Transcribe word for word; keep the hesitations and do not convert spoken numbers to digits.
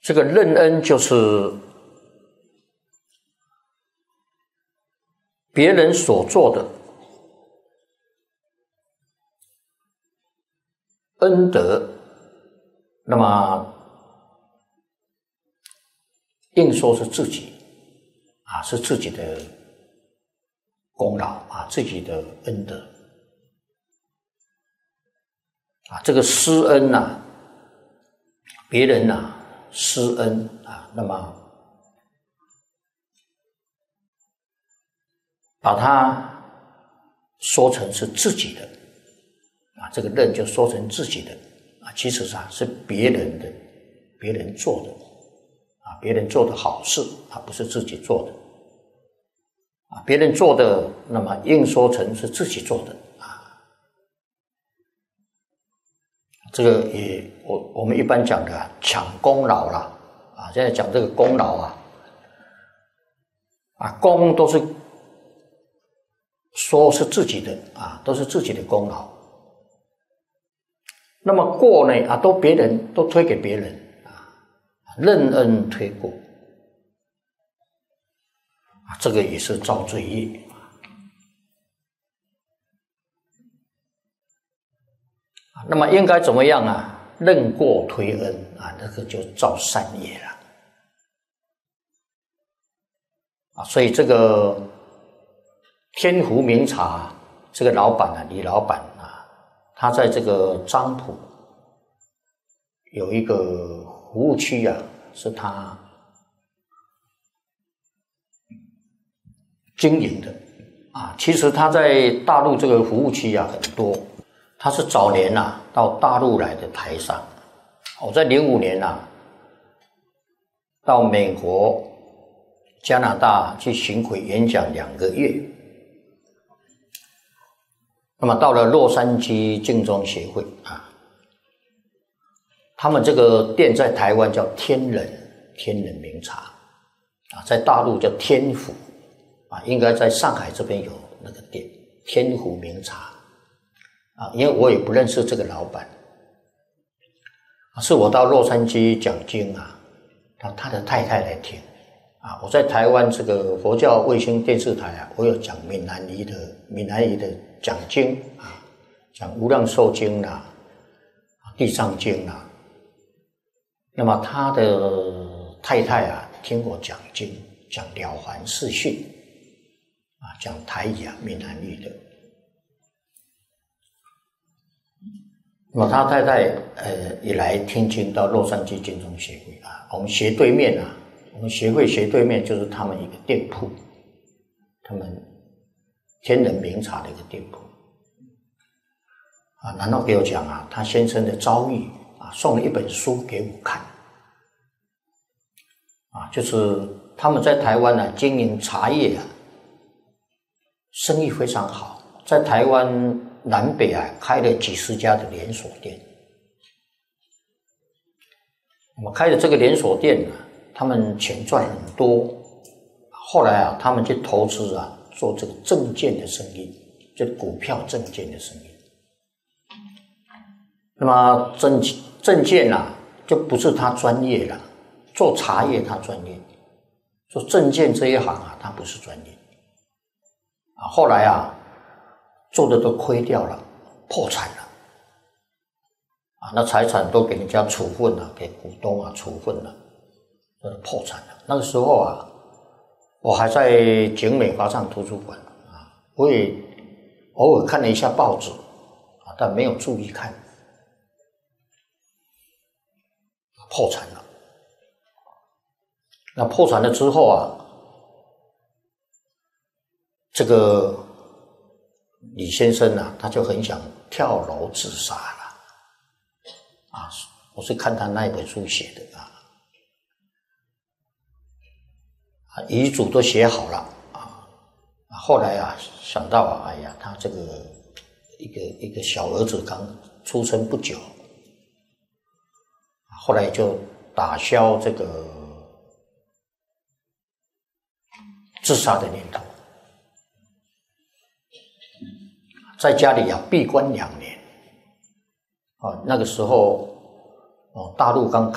这个认恩就是别人所做的恩德，那么应说是自己啊，是自己的功劳啊，自己的恩德啊。这个施恩呐、啊，别人呐、啊。施恩啊，那么把它说成是自己的啊，这个认就说成自己的啊，其实上是别人的，别人做的啊，别人做的好事啊，不是自己做的啊，别人做的，那么硬说成是自己做的啊，这个也我我们一般讲的、啊、抢功劳啦。啊，现在讲这个功劳啊，啊，功都是说是自己的啊，都是自己的功劳。那么过呢啊，都别人都推给别人啊，认恩推过啊，这个也是造罪业。那么应该怎么样啊？认过推恩啊，那个就造善业了啊。所以这个天福茗茶这个老板啊，李老板啊，他在这个漳浦有一个服务区啊，是他经营的啊。其实他在大陆这个服务区啊很多。他是早年啊到大陆来的台商，我在零五年啊到美国、加拿大去巡回演讲两个月，那么到了洛杉矶净宗协会啊，他们这个店在台湾叫天人天人茗茶啊，在大陆叫天福啊，应该在上海这边有那个店天福茗茶。啊，因为我也不认识这个老板，是我到洛杉矶讲经啊，他他的太太来听啊。我在台湾这个佛教卫星电视台啊，我有讲闽南语的闽南语的讲经啊，讲无量寿经啦、啊、地藏经啦、啊。那么他的太太啊，听我讲经，讲了凡四训啊，讲台语啊闽南语的。那么他太太呃也来听经，到洛杉矶净宗协会啊，我们斜对面啊，我们协会斜对面就是他们一个店铺，他们天人茗茶的一个店铺啊，然后给我讲啊，他先生的遭遇啊，送了一本书给我看啊，就是他们在台湾啊经营茶叶啊，生意非常好，在台湾南北啊开了几十家的连锁店。我们开的这个连锁店呢、啊，他们钱赚很多。后来啊，他们去投资啊，做这个证券的生意，这股票证券的生意。那么证证券啊，就不是他专业了。做茶叶他专业，做证券这一行啊，他不是专业。啊，后来啊。做的都亏掉了，破产了啊！那财产都给人家处分了，给股东啊处分了，都破产了。那个时候啊，我还在景美华藏图书馆啊，我也偶尔看了一下报纸啊，但没有注意看，破产了。那破产了之后啊，这个。李先生啊，他就很想跳楼自杀了啊！我是看他那一本书写的啊，遗嘱都写好了啊。后来啊，想到啊，哎呀，他这个一个一个小儿子刚出生不久，后来就打消这个自杀的念头。在家里啊闭关两年，啊，那个时候，哦，大陆刚